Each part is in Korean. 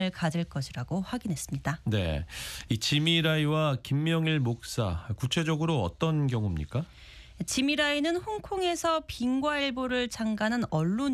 가질 것이라고 확인했습니다. 네, 이 지미라이와 김명일 목사 구체적으로 어떤 경우입니까? 지미라이는 홍콩에서 빙과일보를 창간한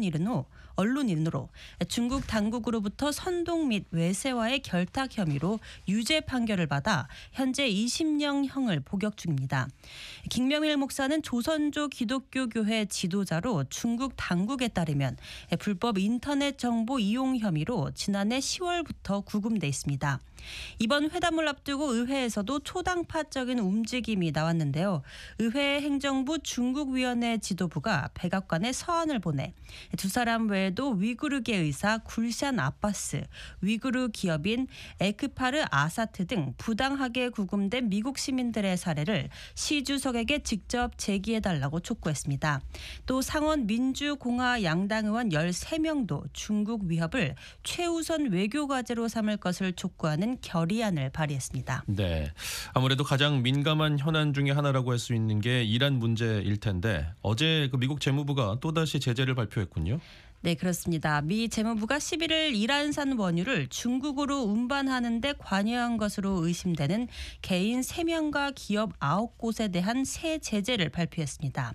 언론인으로 중국 당국으로부터 선동 및 외세와의 결탁 혐의로 유죄 판결을 받아 현재 20년형을 복역 중입니다. 김명일 목사는 조선조 기독교 교회 지도자로 중국 당국에 따르면 불법 인터넷 정보 이용 혐의로 지난해 10월부터 구금돼 있습니다. 이번 회담을 앞두고 의회에서도 초당파적인 움직임이 나왔는데요. 의회 행정부 중국위원회 지도부가 백악관에 서한을 보내 두 사람 외에도 위구르계 의사 굴샨 아바스, 위구르 기업인 에크파르 아사트 등 부당하게 구금된 미국 시민들의 사례를 시 주석에게 직접 제기해달라고 촉구했습니다. 또 상원 민주공화 양당 의원 13명도 중국 위협을 최우선 외교 과제로 삼을 것을 촉구하는 결의안을 발의했습니다. 네, 아무래도 가장 민감한 현안 중에 하나라고 할 수 있는 게 이란 문제일 텐데 어제 미국 재무부가 또다시 제재를 발표했군요. 네, 그렇습니다. 미 재무부가 11일 이란산 원유를 중국으로 운반하는 데 관여한 것으로 의심되는 개인 3명과 기업 9곳에 대한 새 제재를 발표했습니다.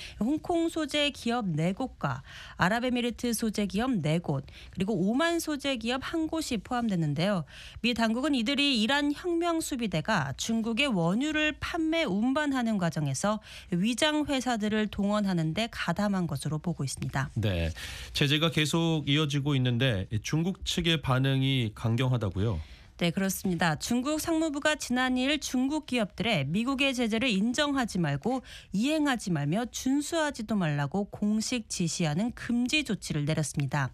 홍콩 소재 기업 4곳과 아랍에미리트 소재 기업 4곳, 그리고 오만 소재 기업 1곳이 포함됐는데요. 미 당국은 이들이 이란 혁명 수비대가 중국의 원유를 판매 운반하는 과정에서 위장 회사들을 동원하는 데 가담한 것으로 보고 있습니다. 네, 제재가 계속 이어지고 있는데 중국 측의 반응이 강경하다고요? 네, 그렇습니다. 중국 상무부가 지난 2일 중국 기업들의 미국의 제재를 인정하지 말고 이행하지 말며 준수하지도 말라고 공식 지시하는 금지 조치를 내렸습니다.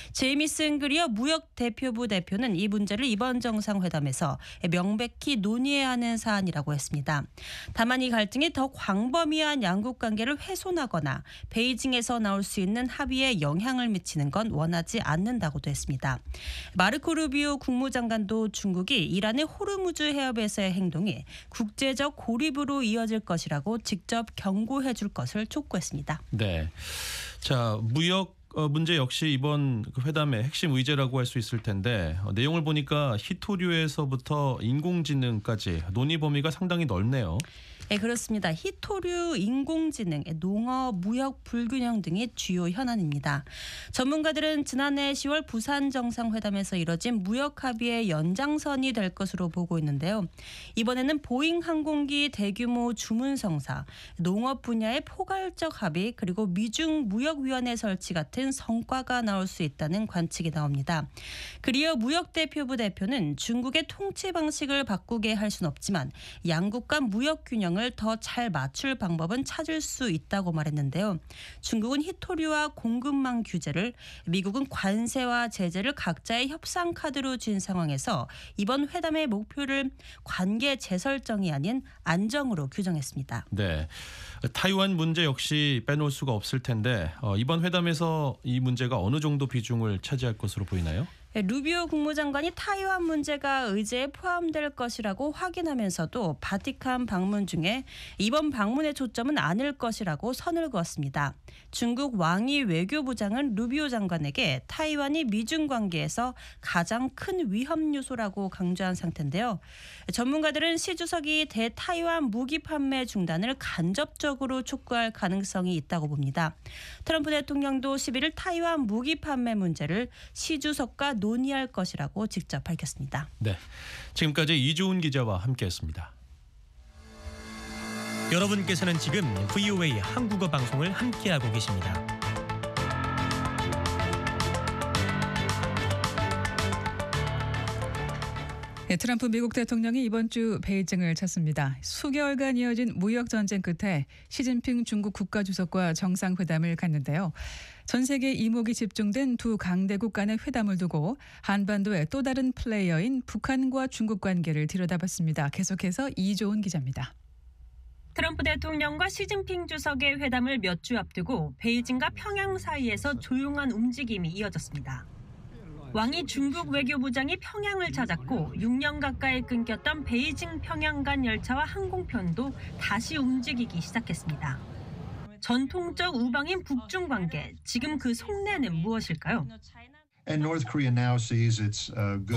제이미슨 그리어 무역 대표부 대표는 이 문제를 이번 정상회담에서 명백히 논의해야 하는 사안이라고 했습니다. 다만 이 갈등이 더 광범위한 양국 관계를 훼손하거나 베이징에서 나올 수 있는 합의에 영향을 미치는 건 원하지 않는다고도 했습니다. 마르코 루비오 국무장관도 중국이 이란의 호르무즈 해협에서의 행동이 국제적 고립으로 이어질 것이라고 직접 경고해 줄 것을 촉구했습니다. 네, 자, 무역 문제 역시 이번 회담의 핵심 의제라고 할 수 있을 텐데 내용을 보니까 희토류에서부터 인공지능까지 논의 범위가 상당히 넓네요. 네, 그렇습니다. 희토류, 인공지능, 농업, 무역 불균형 등이 주요 현안입니다. 전문가들은 지난해 10월 부산 정상회담에서 이뤄진 무역 합의의 연장선이 될 것으로 보고 있는데요. 이번에는 보잉 항공기 대규모 주문 성사, 농업 분야의 포괄적 합의, 그리고 미중 무역위원회 설치 같은 성과가 나올 수 있다는 관측이 나옵니다. 그리어 무역대표부 대표는 중국의 통치 방식을 바꾸게 할 수는 없지만 양국 간 무역 균형을 더 잘 맞출 방법은 찾을 수 있다고 말했는데요. 중국은 희토류와 공급망 규제를, 미국은 관세와 제재를 각자의 협상 카드로 쥔 상황에서 이번 회담의 목표를 관계 재설정이 아닌 안정으로 규정했습니다. 네, 타이완 문제 역시 빼놓을 수가 없을 텐데 이번 회담에서 이 문제가 어느 정도 비중을 차지할 것으로 보이나요? 루비오 국무장관이 타이완 문제가 의제에 포함될 것이라고 확인하면서도 바티칸 방문 중에 이번 방문의 초점은 아닐 것이라고 선을 그었습니다. 중국 왕이 외교부장은 루비오 장관에게 타이완이 미중 관계에서 가장 큰 위험 요소라고 강조한 상태인데요. 전문가들은 시 주석이 대타이완 무기 판매 중단을 간접적으로 촉구할 가능성이 있다고 봅니다. 트럼프 대통령도 11일 타이완 무기 판매 문제를 시 주석과 논의할 것이라고 직접 밝혔습니다. 네, 지금까지 이조은 기자와 함께했습니다. 여러분께서는 지금 VOA 한국어 방송을 함께하고 계십니다. 네, 트럼프 미국 대통령이 이번 주 베이징을 찾습니다. 수개월간 이어진 무역 전쟁 끝에 시진핑 중국 국가주석과 정상회담을 갖는데요. 전 세계 이목이 집중된 두 강대국 간의 회담을 두고 한반도의 또 다른 플레이어인 북한과 중국 관계를 들여다봤습니다. 계속해서 이조은 기자입니다. 트럼프 대통령과 시진핑 주석의 회담을 몇 주 앞두고 베이징과 평양 사이에서 조용한 움직임이 이어졌습니다. 왕이 중국 외교부장이 평양을 찾았고 6년 가까이 끊겼던 베이징 평양 간 열차와 항공편도 다시 움직이기 시작했습니다. 전통적 우방인 북중 관계, 지금 그 속내는 무엇일까요? And North Korea now sees its good